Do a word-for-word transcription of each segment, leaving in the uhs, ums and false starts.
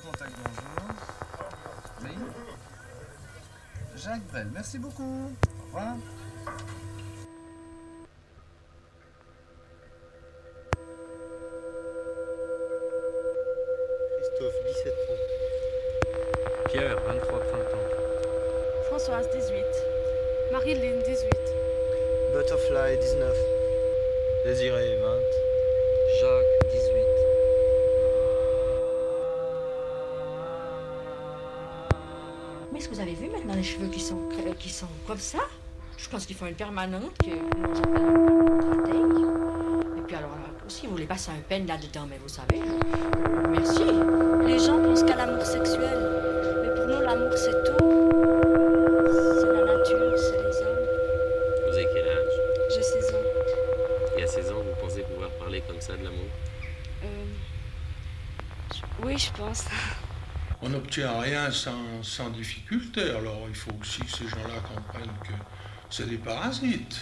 contact, bonjour. Oui. Jacques Brel, merci beaucoup. Au revoir. Christophe, dix-sept ans. Pierre, vingt-trois printemps. Françoise, dix-huit. Marilyn, dix-huit. Butterfly, dix-neuf. Désiré, vingt. Jacques, dix-huit. Mais est-ce que vous avez vu maintenant les cheveux qui sont, euh, qui sont comme ça? Je pense qu'il faut une permanente, que nous appelle un bataille. Et puis alors, là, si vous voulez passer un pen là-dedans, mais vous savez, euh, merci. Les gens pensent qu'à l'amour sexuel. Mais pour nous, l'amour, c'est tout. C'est la nature, c'est les hommes. Vous avez quel âge? J'ai seize ans. Et à seize ans, vous pensez pouvoir parler comme ça de l'amour? Euh... je- Oui, je pense. On n'obtient rien sans, sans difficulté, alors il faut aussi que ces gens-là comprennent que c'est des parasites.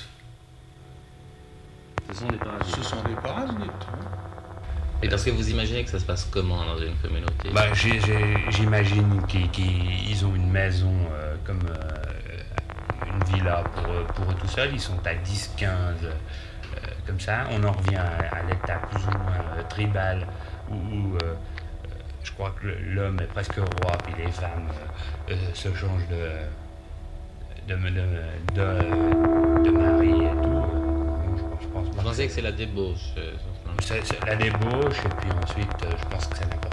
Ce sont des parasites. Ce sont des parasites. Hein. Et parce que vous imaginez que ça se passe comment dans une communauté? Bah, j'ai- j'ai- j'imagine qu'ils qu'ils- ils ont une maison euh, comme euh, une villa pour, eux- pour eux tout seuls. Ils sont à dix quinze euh, comme ça. On en revient à, à l'état plus ou moins euh, tribal où, où, euh, je crois que l'homme est presque roi, puis les femmes euh, euh, se changent de, de, de, de, de mari et tout. Euh, je, je pense Vous pas pensez que que c'est la débauche? euh, c'est c'est la débauche, et puis ensuite, euh, je pense que c'est n'importe